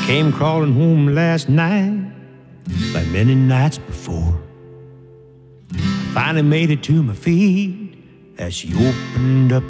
Came crawling home last night like many nights before. I finally made it to my feet as she opened up